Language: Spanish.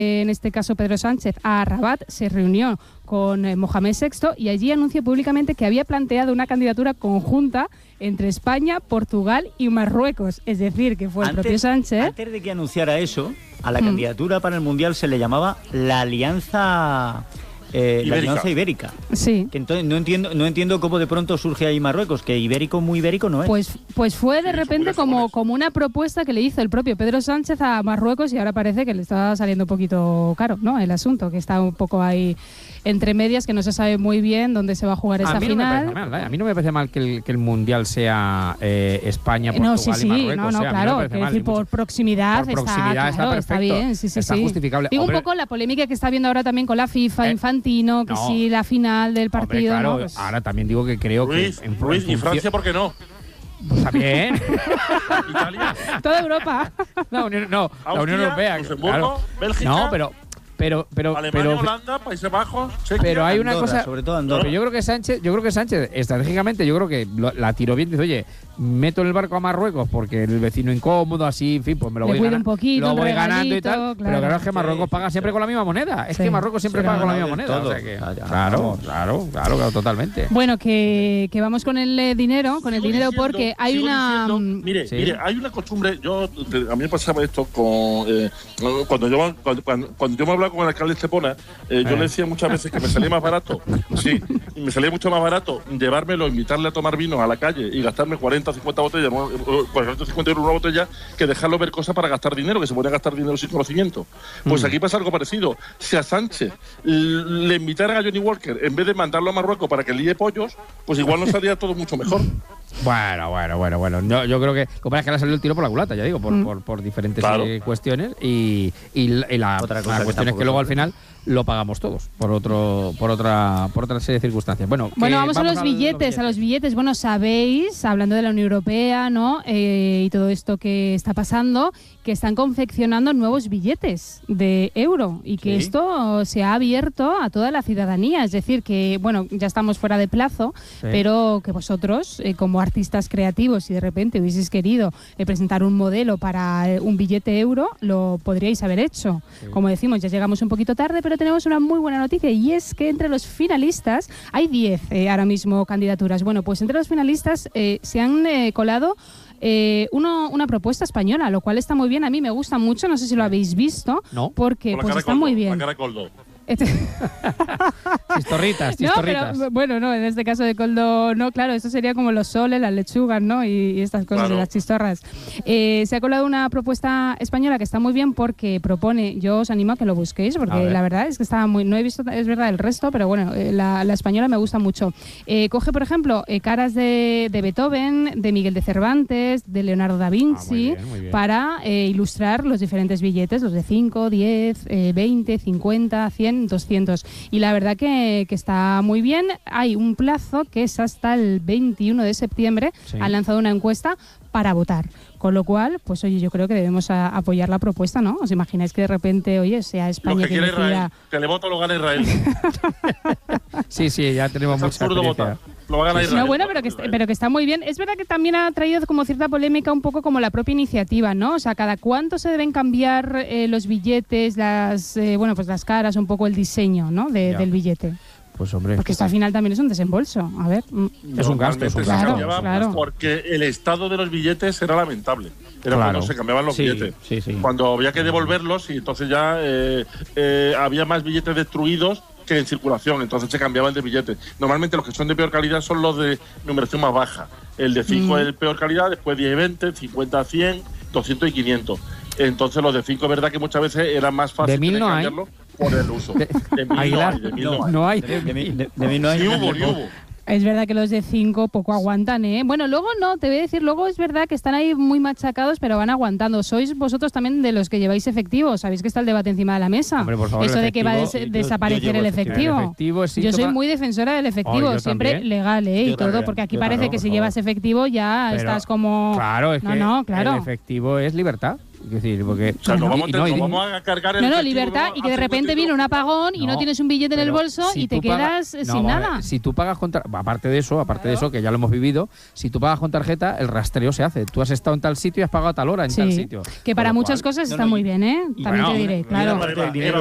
en este caso Pedro Sánchez, a Rabat, se reunió con Mohamed VI y allí anunció públicamente que había planteado una candidatura conjunta entre España, Portugal y Marruecos. Es decir, que fue el propio Sánchez. Antes de que anunciara eso, a la candidatura para el Mundial se le llamaba la Alianza... la Alianza Ibérica. Sí. Que entonces no entiendo cómo de pronto surge ahí Marruecos, que ibérico muy ibérico no es. Pues fue de repente como una propuesta que le hizo el propio Pedro Sánchez a Marruecos y ahora parece que le está saliendo un poquito caro, ¿no? El asunto, que está un poco ahí entre medias, que no se sabe muy bien dónde se va a jugar esa final. A mí no me parece mal que el Mundial sea España, Portugal y Marruecos. Claro, quiero decir, por proximidad, está bien, está justificable. Digo un poco la polémica que está habiendo ahora también con la FIFA, Infantino, que si la final del partido... Claro, pues... ahora también digo que creo Ruiz, que... ¿y Francia por qué no? Está bien. Italia. Toda Europa. La Unión Europea. Luxemburgo, Bélgica. No, pero Alemania, Holanda, Países Bajos, Chequia. Pero hay una Andorra, cosa, sobre todo Andorra. yo creo que Sánchez estratégicamente, yo creo que la tiró bien. Dice, oye, meto en el barco a Marruecos porque el vecino incómodo, así, en fin, pues me lo voy ganando y tal. Pero claro, es que Marruecos paga siempre con la misma moneda. Es que Marruecos siempre paga con la misma moneda. O sea que, claro, totalmente. Bueno, que vamos con el dinero, porque hay una... Mire, hay una costumbre. A mí me pasaba esto cuando yo me hablaba con el alcalde de Estepona, yo le decía muchas veces que me salía más barato, me salía mucho más barato llevármelo, invitarle a tomar vino a la calle y gastarme 40 o 50 botellas, 40 o 50 euros una botella, que dejarlo ver cosas para gastar dinero, que se podía gastar dinero sin conocimiento. Pues aquí pasa algo parecido. Si a Sánchez le invitaran a Johnny Walker, en vez de mandarlo a Marruecos para que líe pollos, pues igual nos salía todo mucho mejor. Bueno. Yo creo que lo que pasa es que le ha salido el tiro por la culata, ya digo, por diferentes cuestiones y la cuestión es que luego al final lo pagamos todos por otra serie de circunstancias. Bueno, vamos a los billetes. Bueno, sabéis, hablando de la Unión Europea, ¿no? Y todo esto que está pasando, que están confeccionando nuevos billetes de euro y que esto se ha abierto a toda la ciudadanía. Es decir, que, bueno, ya estamos fuera de plazo, pero que vosotros, como artistas creativos, si de repente hubieseis querido presentar un modelo para un billete euro, lo podríais haber hecho. Como decimos, ya llegamos un poquito tarde, pero tenemos una muy buena noticia y es que entre los finalistas hay 10 ahora mismo candidaturas. Bueno, pues entre los finalistas se han colado una propuesta española, lo cual está muy bien. A mí me gusta mucho, no sé si lo habéis visto, porque pues está muy bien. Chistorritas. No, pero, bueno, no, en este caso de Coldo no, claro, esto sería como los soles, las lechugas, ¿no? Y estas cosas de las chistorras. Se ha colado una propuesta española que está muy bien porque propone, yo os animo a que lo busquéis, porque la verdad es que está muy, no he visto, es verdad, el resto, pero bueno, la española me gusta mucho. Coge, por ejemplo, caras de Beethoven, de Miguel de Cervantes, de Leonardo da Vinci, muy bien. Para ilustrar los diferentes billetes, los de 5, 10, 20, 50, 100, 200. Y la verdad que está muy bien. Hay un plazo que es hasta el 21 de septiembre. Han lanzado una encuesta para votar. Con lo cual, pues oye, yo creo que debemos apoyar la propuesta, ¿no? ¿Os imagináis que de repente, oye, sea España que decida... Israel, que le voto lo gana Israel. Sí, ya tenemos mucha experiencia. No, bueno, pero que está muy bien. Es verdad que también ha traído como cierta polémica un poco como la propia iniciativa, ¿no? O sea, ¿cada cuánto se deben cambiar los billetes, las caras, un poco el diseño, ¿no? Del billete? Pues hombre, porque esto al final también es un desembolso. A ver, es un gasto. Claro. Porque el estado de los billetes era lamentable. Era cuando se cambiaban los billetes. Sí. Cuando había que devolverlos y entonces ya había más billetes destruidos que en circulación, entonces se cambiaban de billetes. Normalmente los que son de peor calidad son los de numeración más baja. El de 5 es de peor calidad, después 10 y 20, 50, 100, 200 y 500. Entonces los de 5 es verdad que muchas veces era más fácil de 1000 no cambiarlo por el uso. De 1000 no hay. De 1000 no hay. Ni hubo. Es verdad que los de 5 poco aguantan, ¿eh? Bueno, luego no, te voy a decir, luego es verdad que están ahí muy machacados, pero van aguantando. ¿Sois vosotros también de los que lleváis efectivo? ¿Sabéis que está el debate encima de la mesa? Hombre, por favor, eso de que va a desaparecer el efectivo. Yo soy muy defensora del efectivo, siempre también. Legal, y todo, porque aquí parece que si llevas efectivo ya estás como... Claro, es que claro. El efectivo es libertad. Es decir, porque... O sea, vamos a cargar el... No, libertad, y que de repente viene un apagón y no tienes un billete en el bolso y te quedas sin nada. Si tú pagas con aparte de eso, que ya lo hemos vivido, si tú pagas con tarjeta, el rastreo se hace. Tú has estado en tal sitio y has pagado a tal hora en tal sitio. Que para muchas cosas está muy bien, ¿eh? También te diré, claro.